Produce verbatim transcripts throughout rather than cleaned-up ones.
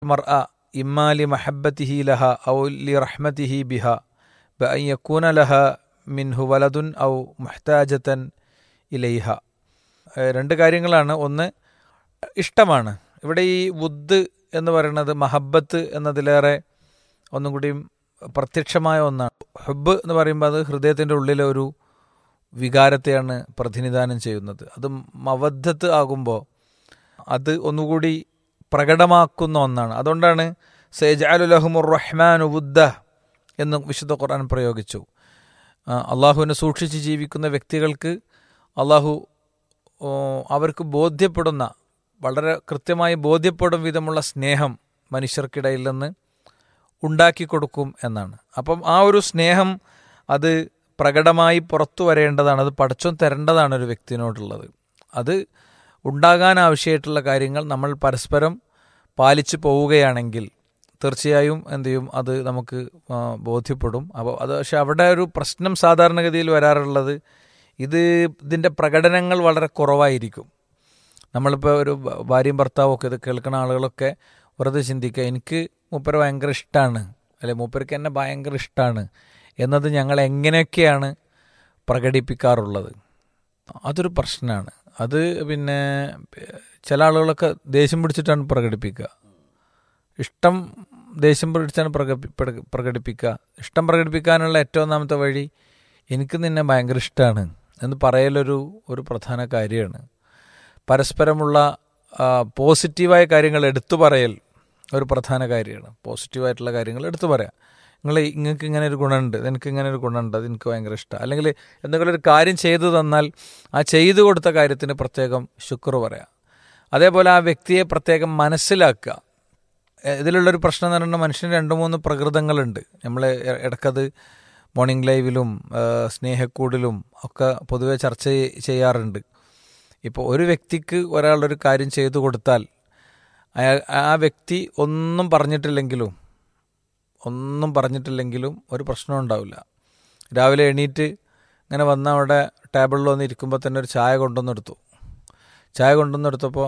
മർഅ ഇമ്മാ ലി മഹബ്ബതിഹി ലഹ ഔ ലി റഹ്മതിഹി ബിഹ ബഅൻ യകൂന ലഹ മിൻഹു വലദുൻ ഔ മുഹ്താജതൻ ഇലൈഹ. രണ്ട് കാര്യങ്ങളാണ്. ഒന്ന്, ഇഷ്ടമാണ്. ഇവിടെ ഈ വുദ് എന്ന് പറയുന്നത് മഹബത്ത് എന്നതിലേറെ ഒന്നും കൂടിയും പ്രത്യക്ഷമായ ഒന്നാണ്. ഹുബ് എന്ന് പറയുമ്പോൾ അത് ഹൃദയത്തിൻ്റെ ഉള്ളിലെ ഒരു വികാരത്തെയാണ് പ്രതിനിധാനം ചെയ്യുന്നത്. അത് മവദ്ദത്ത് ആകുമ്പോൾ അത് ഒന്നുകൂടി പ്രകടമാക്കുന്ന ഒന്നാണ്. അതുകൊണ്ടാണ് സയജഅലു ലഹുമുർ റഹ്മാനു വുദ്ദ എന്ന് വിശുദ്ധ ഖുർആൻ പ്രയോഗിച്ചു. അള്ളാഹുവിനെ സൂക്ഷിച്ച് ജീവിക്കുന്ന വ്യക്തികൾക്ക് അള്ളാഹു അവർക്ക് ബോധ്യപ്പെടുന്ന, വളരെ കൃത്യമായി ബോധ്യപ്പെടും വിധമുള്ള സ്നേഹം മനുഷ്യർക്കിടയിൽ നിന്ന് ഉണ്ടാക്കി കൊടുക്കും എന്നാണ്. അപ്പം ആ ഒരു സ്നേഹം അത് പ്രകടമായി പുറത്തു വരേണ്ടതാണ്. അത് പടച്ചോൻ തരേണ്ടതാണ് ഒരു വ്യക്തിനോടുള്ളത്. അത് ഉണ്ടാകാൻ ആവശ്യമായിട്ടുള്ള കാര്യങ്ങൾ നമ്മൾ പരസ്പരം പാലിച്ചു പോവുകയാണെങ്കിൽ തീർച്ചയായും എന്തു ചെയ്യും, അത് നമുക്ക് ബോധ്യപ്പെടും. അപ്പോൾ അത് പക്ഷെ അവിടെ ഒരു പ്രശ്നം സാധാരണഗതിയിൽ വരാറുള്ളത്, ഇത് ഇതിൻ്റെ പ്രകടനങ്ങൾ വളരെ കുറവായിരിക്കും. നമ്മളിപ്പോൾ ഒരു ഭാര്യയും ഭർത്താവും ഒക്കെ ഇത് കേൾക്കുന്ന ആളുകളൊക്കെ വെറുതെ ചിന്തിക്കുക, എനിക്ക് മൂപ്പര് ഭയങ്കര ഇഷ്ടമാണ്, അല്ലെ മൂപ്പർക്ക് എന്നെ ഭയങ്കര ഇഷ്ടമാണ് എന്നത് ഞങ്ങൾ എങ്ങനെയൊക്കെയാണ് പ്രകടിപ്പിക്കാറുള്ളത്. അതൊരു പ്രശ്നമാണ്. അത് പിന്നെ ചില ആളുകളൊക്കെ ദേഷ്യം പിടിച്ചിട്ടാണ് പ്രകടിപ്പിക്കുക. ഇഷ്ടം ദേഷ്യം പിടിച്ചാണ് പ്രകടി പ്രകടിപ്പിക്കുക ഇഷ്ടം പ്രകടിപ്പിക്കാനുള്ള ഏറ്റവും ഒന്നാമത്തെ വഴി എനിക്ക് നിന്നെ ഭയങ്കര ഇഷ്ടമാണ് എന്ന് പറയലൊരു ഒരു പ്രധാന കാര്യമാണ്. പരസ്പരമുള്ള പോസിറ്റീവായ കാര്യങ്ങൾ എടുത്തു പറയൽ ഒരു പ്രധാന കാര്യമാണ്. പോസിറ്റീവായിട്ടുള്ള കാര്യങ്ങൾ എടുത്തു പറയാം. നിങ്ങൾ നിങ്ങൾക്ക് ഇങ്ങനെ ഒരു ഗുണമുണ്ട്, എനിക്ക് ഇങ്ങനെ ഒരു ഗുണമുണ്ട്, അത് എനിക്ക് ഭയങ്കര ഇഷ്ടമാണ്. അല്ലെങ്കിൽ എന്തെങ്കിലും ഒരു കാര്യം ചെയ്തു തന്നാൽ ആ ചെയ്തു കൊടുത്ത കാര്യത്തിന് പ്രത്യേകം ശുക്ർ പറയാം. അതേപോലെ ആ വ്യക്തിയെ പ്രത്യേകം മനസ്സിലാക്കുക. ഇതിലുള്ളൊരു പ്രശ്നം എന്ന് പറഞ്ഞാൽ മനുഷ്യന് രണ്ട് മൂന്ന് പ്രകൃതങ്ങളുണ്ട്. നമ്മൾ ഇടയ്ക്കത് മോർണിംഗ് ലൈവിലും സ്നേഹക്കൂടിലും ഒക്കെ പൊതുവെ ചർച്ച ചെയ്യാറുണ്ട്. ഇപ്പോൾ ഒരു വ്യക്തിക്ക് ഒരാളൊരു കാര്യം ചെയ്തു കൊടുത്താൽ അയാൾ ആ വ്യക്തി ഒന്നും പറഞ്ഞിട്ടില്ലെങ്കിലും ഒന്നും പറഞ്ഞിട്ടില്ലെങ്കിലും ഒരു പ്രശ്നം ഉണ്ടാവില്ല. രാവിലെ എണീറ്റ് ഇങ്ങനെ വന്ന് അവിടെ ടേബിളിൽ വന്ന് ഇരിക്കുമ്പോൾ തന്നെ ഒരു ചായ കൊണ്ടുവന്നെടുത്തു. ചായ കൊണ്ടുവന്നെടുത്തപ്പോൾ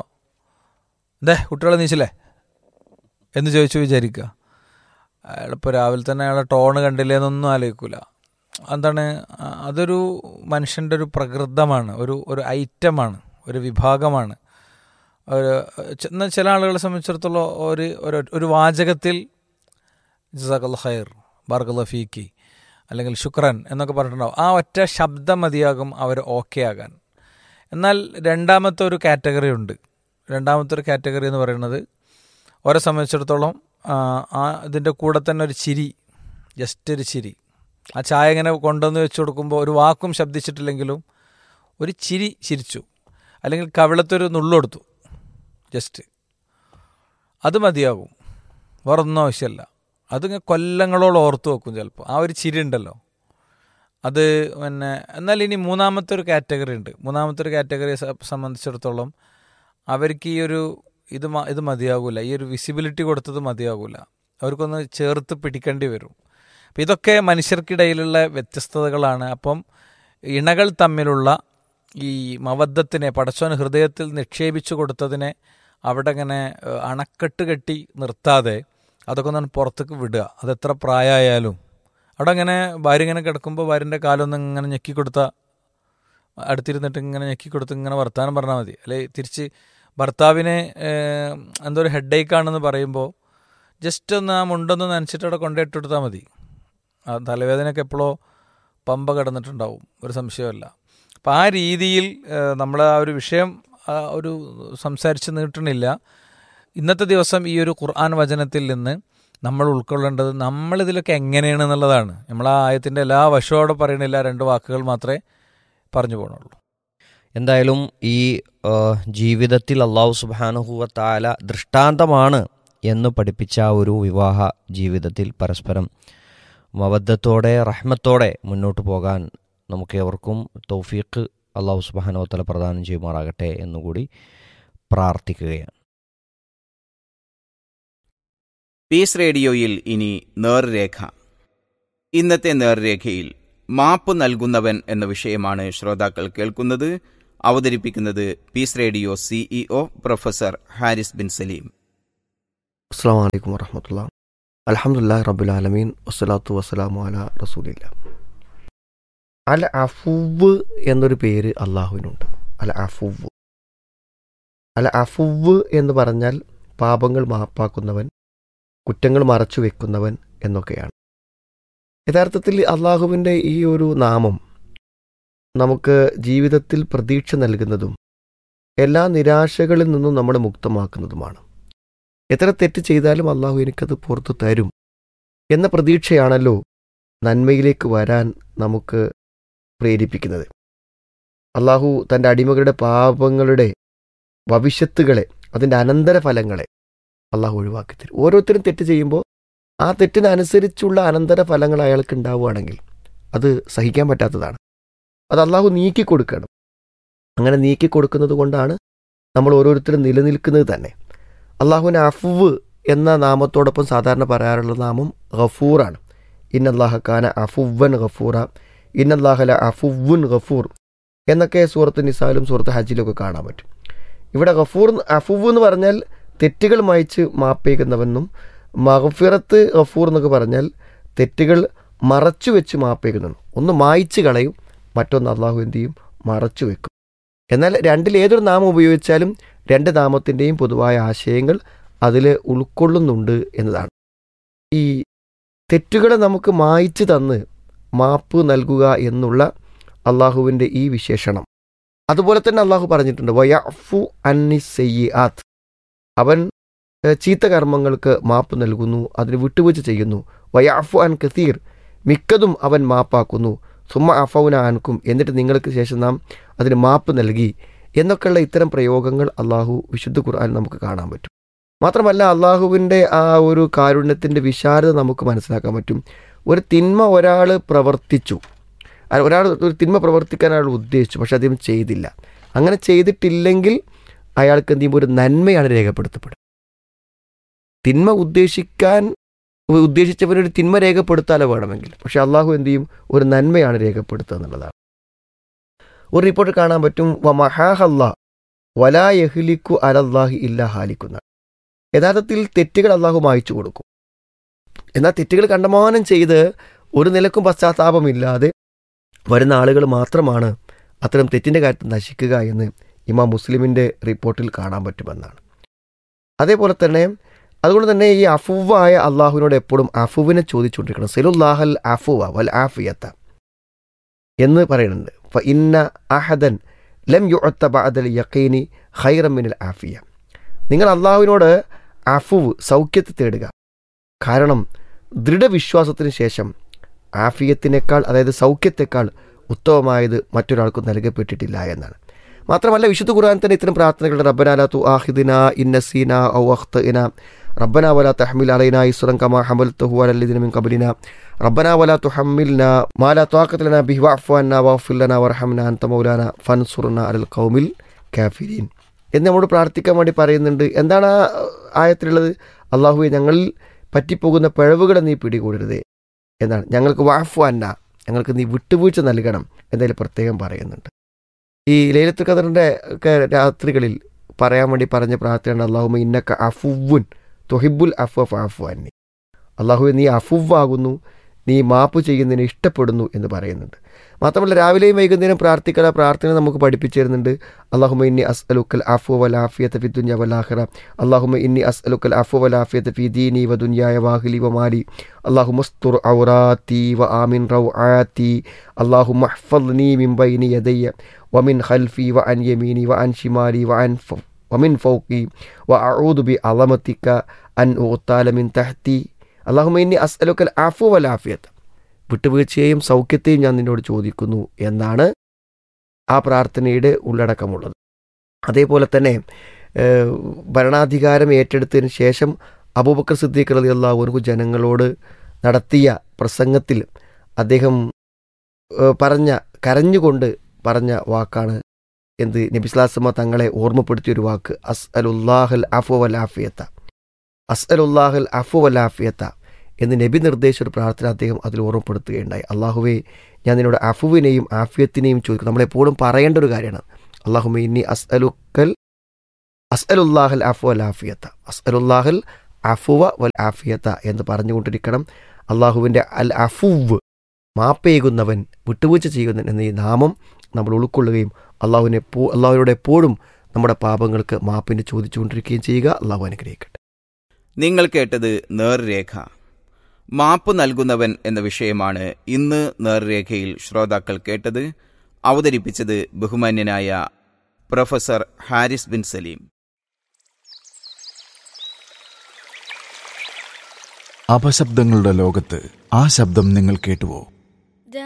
എന്തേ കുട്ടികളെ നീച്ചില്ലേ എന്ന് ചോദിച്ചു വിചാരിക്കുക. അയാളിപ്പോൾ രാവിലെ തന്നെ അയാളെ ടോണ് കണ്ടില്ലേ എന്നൊന്നും ആലോചിക്കില്ല. എന്താണ്, അതൊരു മനുഷ്യൻ്റെ ഒരു പ്രകൃതമാണ്, ഒരു ഒരു ഐറ്റമാണ്, ഒരു വിഭാഗമാണ്. ഒരു ചില ആളുകളെ സംബന്ധിച്ചിടത്തോളം ഒരു ഒരു വാചകത്തിൽ ജസാക്കല്ലാഹു ഖൈർ, ബാറക്കല്ലാഹു ഫീക്കി, അല്ലെങ്കിൽ ശുക്രൻ എന്നൊക്കെ പറഞ്ഞിട്ടുണ്ടാവും. ആ ഒറ്റ ശബ്ദം മതിയാകും അവർ ഓക്കെ ആകാൻ. എന്നാൽ രണ്ടാമത്തെ ഒരു കാറ്റഗറി ഉണ്ട്. രണ്ടാമത്തെ ഒരു കാറ്റഗറി എന്ന് പറയുന്നത് ഓരെ സംബന്ധിച്ചിടത്തോളം ആ ഇതിൻ്റെ കൂടെ തന്നെ ഒരു ചിരി, ജസ്റ്റ് ഒരു ചിരി. ആ ചായ ഇങ്ങനെ കൊണ്ടുവന്ന് വെച്ച് കൊടുക്കുമ്പോൾ ഒരു വാക്കും ശബ്ദിച്ചിട്ടില്ലെങ്കിലും ഒരു ചിരി ചിരിച്ചു, അല്ലെങ്കിൽ കവിളത്തൊരു നുള്ളെടുത്തു, ജസ്റ്റ് അത് മതിയാകും, വേറൊന്നും ആവശ്യമല്ല. അതിങ്ങനെ കൊല്ലങ്ങളോളം ഓർത്തു വെക്കും ചിലപ്പോൾ ആ ഒരു ചിരി ഉണ്ടല്ലോ അത്. പിന്നെ എന്നാൽ ഇനി മൂന്നാമത്തെ ഒരു കാറ്റഗറി ഉണ്ട്. മൂന്നാമത്തെ ഒരു കാറ്റഗറിയെ സംബന്ധിച്ചിടത്തോളം അവർക്ക് ഈ ഒരു ഇത് ഇത് മതിയാകില്ല, ഈ ഒരു വിസിബിലിറ്റി കൊടുത്തത് മതിയാകില്ല, അവർക്കൊന്ന് ചേർത്ത് പിടിക്കേണ്ടി വരും. അപ്പം ഇതൊക്കെ മനുഷ്യർക്കിടയിലുള്ള വ്യത്യസ്തതകളാണ്. അപ്പം ഇണകൾ തമ്മിലുള്ള ഈ മവദ്ദത്തിനെ പടച്ചോൻ ഹൃദയത്തിൽ നിക്ഷേപിച്ചു കൊടുത്തതിനെ അവിടെ ഇങ്ങനെ അണക്കെട്ട് കെട്ടി നിർത്താതെ അതൊക്കെ ഒന്ന് പുറത്തേക്ക് വിടുക. അതെത്ര പ്രായമായാലും അവിടെ അങ്ങനെ ഭാര്യ ഇങ്ങനെ കിടക്കുമ്പോൾ ഭാര്യൻ്റെ കാലൊന്നും ഇങ്ങനെ ഞെക്കിക്കൊടുത്താൽ അടുത്തിരുന്നിട്ട് ഇങ്ങനെ ഞെക്കിക്കൊടുത്ത് ഇങ്ങനെ വർത്താനം പറഞ്ഞാൽ മതി. അല്ലെ തിരിച്ച് ഭർത്താവിനെ എന്തോ ഒരു ഹെഡ് ഏക്കാണെന്ന് പറയുമ്പോൾ ജസ്റ്റ് ഒന്ന് ആ മുണ്ടൊന്ന് നനച്ചിട്ട് അവിടെ കൊണ്ടിട്ട് കൊടുത്താൽ മതി. ആ തലവേദനയൊക്കെ എപ്പോഴോ പമ്പ കിടന്നിട്ടുണ്ടാവും, ഒരു സംശയമല്ല. അപ്പം ആ രീതിയിൽ നമ്മൾ ആ ഒരു വിഷയം ഒരു സംസാരിച്ച് നീട്ടണില്ല. ഇന്നത്തെ ദിവസം ഈ ഒരു ഖുർആൻ വചനത്തിൽ നിന്ന് നമ്മൾ ഉൾക്കൊള്ളേണ്ടത് നമ്മളിതിലൊക്കെ എങ്ങനെയാണെന്നുള്ളതാണ്. നമ്മൾ ആ ആയത്തിൻ്റെ എല്ലാ വശത്തോടെ പറയണില്ല, രണ്ട് വാക്കുകൾ മാത്രമേ പറഞ്ഞു പോകണുള്ളൂ. എന്തായാലും ഈ ജീവിതത്തിൽ അള്ളാഹു സുബ്ഹാനഹു വ തആല ദൃഷ്ടാന്തമാണ് എന്ന് പഠിപ്പിച്ച ഒരു വിവാഹ ജീവിതത്തിൽ പരസ്പരം മവദ്ദത്തോടെ റഹ്മത്തോടെ മുന്നോട്ട് പോകാൻ നമുക്കേവർക്കും തൗഫീഖ് അള്ളാഹു സുബ്ഹാനഹു വ തആല പ്രദാനം ചെയ്യുമാറാകട്ടെ എന്നുകൂടി പ്രാർത്ഥിക്കുകയാണ്. പീസ് റേഡിയോയിൽ ഇനി നേർരേഖ. ഇന്നത്തെ നേർരേഖയിൽ മാപ്പ് നൽകുന്നവൻ എന്ന വിഷയമാണ് ശ്രോതാക്കൾ കേൾക്കുന്നത്. അവതരിപ്പിക്കുന്നത് piece radio CEO professor Haris bin Saleem. അസ്സലാമു അലൈക്കും വറഹ്മത്തുള്ളാഹി. അൽഹംദുലില്ലാഹി റബ്ബിൽ ആലമീൻ വസ്സലാത്തു വസ്സലാമു അലാ റസൂലില്ലാ. അൽ അഫുവ് എന്നൊരു പേര് അള്ളാഹുവിനുണ്ട്. അൽ അഫുവ് അൽ അഫുവ് എന്ന് പറഞ്ഞാൽ പാപങ്ങൾ മാപ്പാക്കുന്നവൻ, കുറ്റങ്ങൾ മറച്ചു വെക്കുന്നവൻ എന്നൊക്കെയാണ്. യഥാർത്ഥത്തിൽ അള്ളാഹുവിൻ്റെ ഈ ഒരു നാമം നമുക്ക് ജീവിതത്തിൽ പ്രതീക്ഷ നൽകുന്നതും എല്ലാ നിരാശകളിൽ നിന്നും നമ്മളെ മുക്തമാക്കുന്നതുമാണ്. എത്ര തെറ്റ് ചെയ്താലും അള്ളാഹു എനിക്കത് പുറത്തു തരും എന്ന പ്രതീക്ഷയാണല്ലോ നന്മയിലേക്ക് വരാൻ നമുക്ക് പ്രേരിപ്പിക്കുന്നത്. അള്ളാഹു തൻ്റെ അടിമകളുടെ പാപങ്ങളുടെ ഭവിഷ്യത്തുകളെ, അതിൻ്റെ അനന്തരഫലങ്ങളെ അള്ളാഹു ഒഴിവാക്കി തരും. ഓരോരുത്തരും തെറ്റ് ചെയ്യുമ്പോൾ ആ തെറ്റിനനുസരിച്ചുള്ള അനന്തരഫലങ്ങൾ അയാൾക്ക് ഉണ്ടാവുകയാണെങ്കിൽ അത് സഹിക്കാൻ പറ്റാത്തതാണ്. അത് അള്ളാഹു നീക്കിക്കൊടുക്കണം. അങ്ങനെ നീക്കിക്കൊടുക്കുന്നത് കൊണ്ടാണ് നമ്മൾ ഓരോരുത്തരും നിലനിൽക്കുന്നത് തന്നെ. അള്ളാഹുവിന് അഫുവ് എന്ന നാമത്തോടൊപ്പം സാധാരണ പറയാറുള്ള നാമം ഗഫൂറാണ്. ഇന്നല്ലാഹ കാന അഫുവൻ ഗഫൂറ, ഇന്നല്ലാഹല അഫുവുൻ ഗഫൂർ എന്നൊക്കെ സൂറത്ത് നിസാലും സൂറത്ത് ഹജ്ജിലൊക്കെ കാണാൻ പറ്റും. ഇവിടെ ഗഫൂർ അഫുവ് എന്ന് പറഞ്ഞാൽ തെറ്റുകൾ മായ്ച്ച് മാപ്പേക്കുന്നവെന്നും, മഗ്ഫിറത്ത് ഗഫൂർ എന്നൊക്കെ പറഞ്ഞാൽ തെറ്റുകൾ മറച്ചു വെച്ച് മാപ്പേക്കുന്നു. ഒന്ന് മായ്ച്ച് കളയും, മറ്റൊന്ന് അള്ളാഹു എന്ത് ചെയ്യും, മറച്ചു വെക്കും. എന്നാൽ രണ്ടിൽ ഏതൊരു നാമം ഉപയോഗിച്ചാലും രണ്ട് നാമത്തിൻ്റെയും പൊതുവായ ആശയങ്ങൾ അതിൽ ഉൾക്കൊള്ളുന്നുണ്ട് എന്നതാണ്. ഈ തെറ്റുകളെ നമുക്ക് മായ്ച്ചു തന്ന് മാപ്പ് നൽകുക എന്നുള്ള അള്ളാഹുവിൻ്റെ ഈ വിശേഷണം, അതുപോലെ തന്നെ അള്ളാഹു പറഞ്ഞിട്ടുണ്ട് വയഫു അന്നി സയ്യിആത്ത്, അവൻ ചീത്ത കർമ്മങ്ങൾക്ക് മാപ്പ് നൽകുന്നു, അതിന് വിട്ടുവീഴ്ച ചെയ്യുന്നു. വയഫു അൻ കസീർ, മിക്കതും അവൻ മാപ്പാക്കുന്നു. സുമ്മ അഫൗന അൻകും, എന്നിട്ട് നിങ്ങൾക്ക് ശേഷം നാം അതിന് മാപ്പ് നൽകി എന്നൊക്കെയുള്ള ഇത്തരം പ്രയോഗങ്ങൾ അള്ളാഹു വിശുദ്ധ ഖുർആൻ നമുക്ക് കാണാൻ പറ്റും. മാത്രമല്ല അള്ളാഹുവിൻ്റെ ആ ഒരു കാരുണ്യത്തിൻ്റെ വിശാലത നമുക്ക് മനസ്സിലാക്കാൻ പറ്റും. ഒരു തിന്മ ഒരാൾ പ്രവർത്തിച്ചു, ഒരാൾ ഒരു തിന്മ പ്രവർത്തിക്കാൻ അയാൾ ഉദ്ദേശിച്ചു, പക്ഷെ അദ്ദേഹം ചെയ്തില്ല. അങ്ങനെ ചെയ്തിട്ടില്ലെങ്കിൽ അയാൾക്ക് എന്ത് ചെയ്യുമ്പോൾ ഒരു നന്മയാണ് രേഖപ്പെടുത്തപ്പെടുക. തിന്മ ഉദ്ദേശിക്കാൻ ഉദ്ദേശിച്ചവനൊരു തിന്മ രേഖപ്പെടുത്താലോ വേണമെങ്കിൽ, പക്ഷെ അള്ളാഹു എന്ത് ചെയ്യും, ഒരു നന്മയാണ് രേഖപ്പെടുത്തുക എന്നുള്ളതാണ്. ഒരു റിപ്പോർട്ട് കാണാൻ പറ്റും വമഹാഹല്ലാ വലാ യഹ്ലിക്കു അലല്ലാഹി ഇല്ലാ ഹാലിക്കുന്ന. യഥാർത്ഥത്തിൽ തെറ്റുകൾ അള്ളാഹു മായ്ച്ചു കൊടുക്കും. എന്നാൽ തെറ്റുകൾ കണ്ടമാനം ചെയ്ത് ഒരു നിലക്കും പശ്ചാത്താപമില്ലാതെ വരുന്ന ആളുകൾ മാത്രമാണ് അത്തരം തെറ്റിൻ്റെ കാര്യത്തിൽ നശിക്കുക എന്ന് ഇമാം മുസ്ലിമിൻ്റെ റിപ്പോർട്ടിൽ കാണാൻ പറ്റുമെന്നാണ്. അതേപോലെ തന്നെ അതുകൊണ്ട് തന്നെ ഈ അഫുവായ അള്ളാഹുവിനോട് എപ്പോഴും അഫുവിനെ ചോദിച്ചുകൊണ്ടിരിക്കണം. സലുല്ലാഹൽ അഫുവ വൽ ആഫിയത്ത എന്ന് പറയുന്നുണ്ട്. ഫ ഇന്ന അഹദൻ ലം യുഅത്ത ബഅദൽ യഖീനി ഖൈറൻ മിനൽ ആഫിയ. നിങ്ങൾ അള്ളാഹുവിനോട് അഫുവ്, സൗഖ്യത്തെ തേടുക. കാരണം ദൃഢവിശ്വാസത്തിന് ശേഷം ആഫിയത്തിനേക്കാൾ, അതായത് സൗഖ്യത്തെക്കാൾ ഉത്തമമായത് മറ്റൊരാൾക്കും നൽകപ്പെട്ടിട്ടില്ല എന്നാണ്. മാത്രമല്ല വിശുദ്ധ ഖുർആൻ തന്നെ ഇത്തരം പ്രാർത്ഥനകളുടെ റബ്ബനാ ലാ തുആഖിദ്നാ ഇൻ നസീനാ ഔ അഖ്തഅനാ റബ്ബനാ വലാ തഹ്മിൽ അലൈനാ ഇസ്റൻ കമാ ഹമൽതഹു അലൽ ലദീന മിൻ ഖബ്ലിനാ റബ്ബനാ വലാ തുഹമ്മിൽനാ മാ ലാ ത്വാഖത ലനാ ബിഹി വഅഫു അന്നാ വഗ്ഫിർ ലനാ വർഹംനാ അൻത മൗലാനാ ഫൻസുർനാ അലൽ ഖൗമിൽ കാഫിരീൻ എന്ന് നമ്മോട് പ്രാർത്ഥിക്കാൻ വേണ്ടി പറയുന്നുണ്ട്. എന്താണ് ആ ആയത്തിലുള്ളത്? അള്ളാഹുവെ, ഞങ്ങളിൽ പറ്റിപ്പോകുന്ന പിഴവുകളെ നീ പിടികൂടരുതേ എന്നാണ്. ഞങ്ങൾക്ക് വഅഫു അന്നാ, ഞങ്ങൾക്ക് നീ വിട്ടുവീഴ്ച നൽകണം എന്നതിൽ പ്രത്യേകം പറയുന്നുണ്ട്. ഈ ലൈലത്തുൽ ഖദറിൻ്റെ ഒക്കെ രാത്രികളിൽ പറയാൻ വേണ്ടി പറഞ്ഞ പ്രാർത്ഥനയാണ് അല്ലാഹുമ്മ ഇന്നക അഫുവുൻ തുഹിബ്ബുൽ അഫ്വ ഫഅഫു അന്നി. അല്ലാഹുവേ, നീ അഫുവാകുന്നു, നീ മാപ്പ് ചെയ്യുന്നതിനെ ഇഷ്ടപ്പെടുന്നു എന്ന് പറയുന്നുണ്ട്. മാത്രമല്ല രാവിലെയും വൈകുന്നേരം പ്രാർത്ഥിക്കുന്ന പ്രാർത്ഥന നമുക്ക് പഠിപ്പിച്ചു തരുന്നുണ്ട്. അല്ലാഹുമ്മ ഇന്നി അസ്അലുക്കൽ അഫ്വ വൽ ആഫിയത ഫി ദുനിയ വൽ ആഖിറ. അല്ലാഹുമ്മ ഇന്നി അസ്അലുക്കൽ അഫ്വ വൽ ആഫിയത ഫി ദീനി വ ദുനിയായ വ അഹ്ലി വ മാലി. അല്ലാഹുമ്മ സ്തുർ ഔറാത്തി വ ആമിൻ റൗആത്തി. അല്ലാഹുമ്മ ഹ്ഫദ്നി മിൻ ബൈനി യദയ്യ വമിൻ ഖൽഫി വ അൻ യമീനി വ അൻ ശിമാലി വ അൻ വമിൻ ഫൗഖി വ അഊദു ബി അളമതിക അൻ ഉഗ്താല മിൻ തഹ്തി. അല്ലാഹുമ്മ ഇന്നി അസ്അലുക്കൽ അഫ്വ വൽ ആഫിയത, വിട്ടുവീഴ്ചയെയും സൗഖ്യത്തെയും ഞാൻ നിന്നോട് ചോദിക്കുന്നു എന്നാണ് ആ പ്രാർത്ഥനയുടെ ഉള്ളടക്കമുള്ളത്. അതേപോലെ തന്നെ ഭരണാധികാരം ഏറ്റെടുത്തതിന് ശേഷം അബൂബക്കർ സിദ്ദീഖ് റളിയല്ലാഹു അൻഹു ജനങ്ങളോട് നടത്തിയ പ്രസംഗത്തിൽ അദ്ദേഹം പറഞ്ഞ കരഞ്ഞുകൊണ്ട് പറഞ്ഞ വാക്കാണ് എന്ത്? നബി സ്വല്ലല്ലാഹു അലൈഹി വസല്ലം തങ്ങളെ ഓർമ്മപ്പെടുത്തിയൊരു വാക്ക്, അസ്അലുല്ലാഹൽ അഫ്വ വൽ ആഫിയത. അസ്അലുല്ലാഹൽ അഫ്വ വൽ ആഫിയത എന്ന് നബി നിർദ്ദേശിച്ച ഒരു പ്രാർത്ഥന അദ്ദേഹം അതിൽ ഓർമ്മപ്പെടുത്തുകയുണ്ടായി. അള്ളാഹുവേ, ഞാൻ നിന്നോട് അഫുവിനെയും ആഫിയത്തിനെയും ചോദിക്കും. നമ്മളെപ്പോഴും പറയേണ്ട ഒരു കാര്യമാണ്. അല്ലാഹുമ്മ ഇന്നി അസ്അലുക്കൽ അസ്അലുല്ലാഹൽ അഫ്വ വൽ ആഫിയത. അസ്അലുല്ലാഹൽ അഫുവ വൽ ആഫിയത്ത എന്ന് പറഞ്ഞുകൊണ്ടിരിക്കണം. അള്ളാഹുവിൻ്റെ അൽ അഫുവ്, മാപ്പേകുന്നവൻ, വിട്ടുവീഴ്ച ചെയ്യുന്നവൻ എന്ന ഈ നാമം നമ്മൾ ഉൾക്കൊള്ളുകയും അള്ളാഹുവിനെ പോ അള്ളാഹുവിനോട് എപ്പോഴും നമ്മുടെ പാപങ്ങൾക്ക് മാപ്പിന് ചോദിച്ചുകൊണ്ടിരിക്കുകയും ചെയ്യുക. അള്ളാഹു അനുഗ്രഹിക്കട്ടെ. നിങ്ങൾ കേട്ടത് നേർരേഖ. മാപ്പ് നൽകുന്നവൻ എന്ന വിഷയമാണ് ഇന്ന് നേർരേഖയിൽ ശ്രോതാക്കൾ കേട്ടത്. അവതരിപ്പിച്ചത് ബഹുമാന്യനായ പ്രൊഫസർ ഹാരിസ് ബിൻ സലീം. അപശബ്ദങ്ങളുടെ ലോകത്ത് ആ ശബ്ദം നിങ്ങൾ കേട്ടുവോ?